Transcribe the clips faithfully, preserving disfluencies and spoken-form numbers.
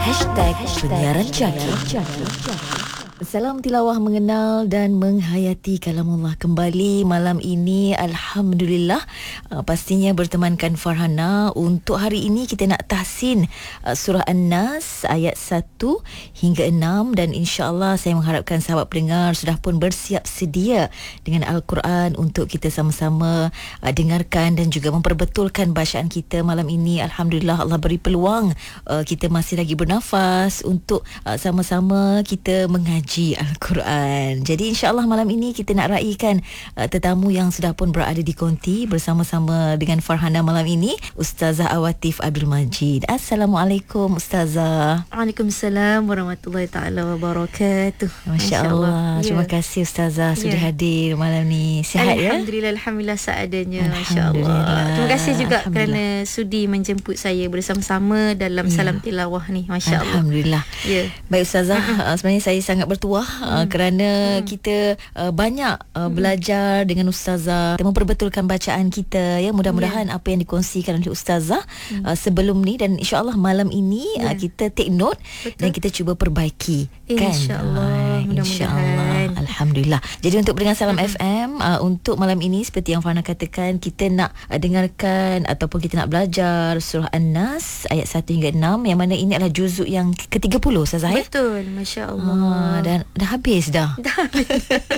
Hashtag Penyiaran Jaki. Salam tilawah mengenal dan menghayati kalamullah kembali malam ini. Alhamdulillah, uh, pastinya bertemankan Farhana. Untuk hari ini kita nak tahsin uh, surah An-Nas ayat satu hingga enam, dan insya-Allah saya mengharapkan sahabat pendengar sudah pun bersiap sedia dengan Al-Quran untuk kita sama-sama uh, dengarkan dan juga memperbetulkan bacaan kita malam ini. Alhamdulillah, Allah beri peluang uh, kita masih lagi bernafas untuk uh, sama-sama kita mengaji Al-Quran. Jadi insya-Allah malam ini kita nak raikan uh, tetamu yang sudah pun berada di konti bersama-sama dengan Farhana malam ini, Ustazah Awatif Abdul Majid. Assalamualaikum Ustazah. Waalaikumsalam warahmatullahi taala wabarakatuh. Masya-Allah. Terima kasih Ustazah sudah yeah. hadir malam ni. Sihat ya? Alhamdulillah, alhamdulillah seadanya. Masya-Allah. Terima kasih juga kerana sudi menjemput saya bersama-sama dalam yeah. salam tilawah ni. Masya-Allah. Alhamdulillah. Ya. Yeah. Baik Ustazah, uh, sebenarnya saya sangat bertuah hmm. uh, kerana hmm. kita uh, banyak uh, hmm. belajar dengan Ustazah, memperbetulkan bacaan kita ya. Mudah-mudahan yeah. apa yang dikongsikan oleh Ustazah hmm. uh, sebelum ni dan insya-Allah malam ini yeah. uh, kita take note. Betul. Dan kita cuba perbaiki kan. Insya-Allah. Uh, insya-Allah. Alhamdulillah. Jadi untuk pendengar Salam hmm. F M, uh, untuk malam ini seperti yang Farhana katakan, kita nak uh, dengarkan ataupun kita nak belajar surah An-Nas ayat satu hingga enam, yang mana ini adalah juzuk yang ke tiga puluh Ustazah. Betul. Masya-Allah. Uh, dan dah habis dah. Dah habis.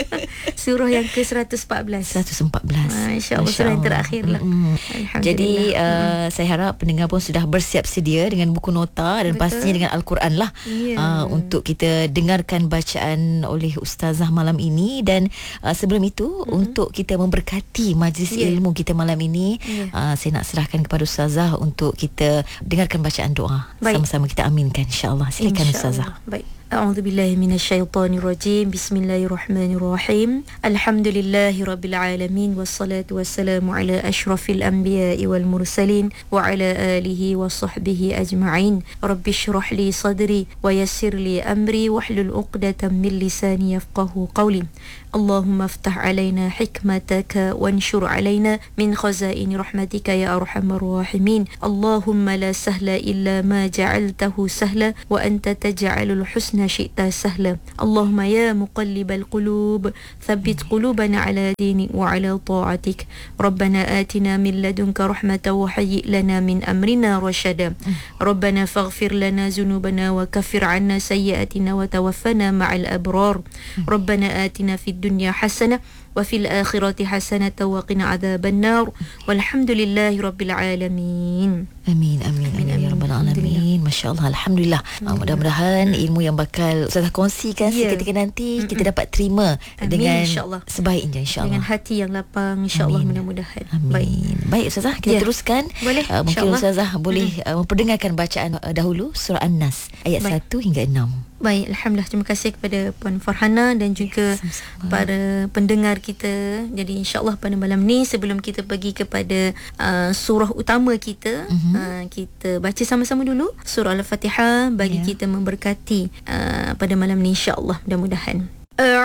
Surah yang ke seratus empat belas. seratus empat belas. Masya-Allah, surah yang terakhir lah. Mm-hmm. Jadi uh, mm-hmm. saya harap pendengar pun sudah bersiap sedia dengan buku nota dan Betul. pastinya dengan Al-Quran lah yeah. uh, untuk kita dengarkan bacaan oleh Ustazah malam ini. Dan uh, sebelum itu mm-hmm. untuk kita memberkati majlis yeah. ilmu kita malam ini, yeah. uh, saya nak serahkan kepada Ustazah untuk kita dengarkan bacaan doa. Baik. Sama-sama kita aminkan insya-Allah. Silakan insya Ustazah. Baik. أعوذ بالله من الشيطان الرجيم بسم الله الرحمن الرحيم الحمد لله رب العالمين والصلاة والسلام على أشرف الأنبياء والمرسلين وعلى آله وصحبه أجمعين رب اشرح لي صدري ويسر لي أمري واحلل عقدة من لساني يفقه قولي اللهم افتح علينا حكمتك وانشر علينا من خزائن رحمتك يا أرحم الراحمين اللهم لا سهل إلا ما جعلته سهلا وأنت تجعل الحسن شئت سهلا اللهم يا مقلب القلوب ثبت قلوبنا على دينك وعلى طاعتك ربنا آتنا من لدنك رحمة وهيئ لنا من أمرنا رشدا ربنا فاغفر لنا ذنوبنا وكفر عنا سيئاتنا وتوفنا مع الأبرار ربنا آتنا في الدنيا حسنة وفي الآخرة حسنة وقنا عذاب النار والحمد لله رب العالمين. Amin, amin, amin, amin ya rabbal alamin. Masya-Allah, alhamdulillah. Uh, mudah-mudahan ilmu yang bakal Ustazah kongsikan yeah. seketika nanti mm-hmm. kita dapat terima amin, dengan insya-Allah. Sebaiknya insya-Allah. Dengan hati yang lapang insya-Allah, mudah-mudahan. Amin. Baik. Baik Ustazah, kita yeah. teruskan. Boleh. Uh, mungkin Ustazah boleh mm-hmm. uh, memperdengarkan bacaan uh, dahulu surah An-Nas ayat Baik. satu hingga enam. Baik, alhamdulillah, terima kasih kepada Puan Farhana dan juga Sama-sama. para pendengar kita. Jadi insya-Allah pada malam ni sebelum kita pergi kepada uh, surah utama kita, uh-huh. uh, kita baca sama-sama dulu surah Al-Fatihah bagi yeah. kita memberkati uh, pada malam ni insya-Allah, mudah-mudahan.